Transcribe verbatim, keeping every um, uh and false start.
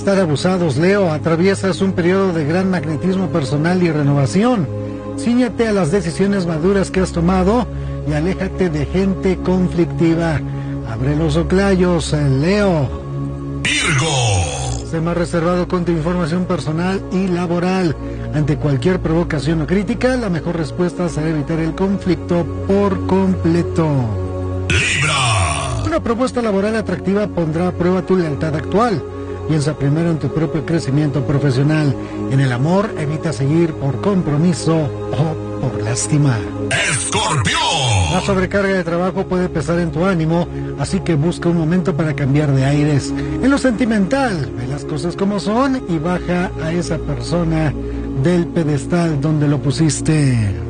estar abusados, Leo. Atraviesas un periodo de gran magnetismo personal y renovación. Cíñete a las decisiones maduras que has tomado y aléjate de gente conflictiva. Abre los oclayos, Leo. Virgo. Sé más reservado con tu información personal y laboral. Ante cualquier provocación o crítica, la mejor respuesta será evitar el conflicto por completo. Libra. Una propuesta laboral atractiva pondrá a prueba tu lealtad actual. Piensa primero en tu propio crecimiento profesional. En el amor, evita seguir por compromiso o por lástima. Escorpión. La sobrecarga de trabajo puede pesar en tu ánimo, así que busca un momento para cambiar de aires. En lo sentimental, ve las cosas como son y baja a esa persona del pedestal donde lo pusiste.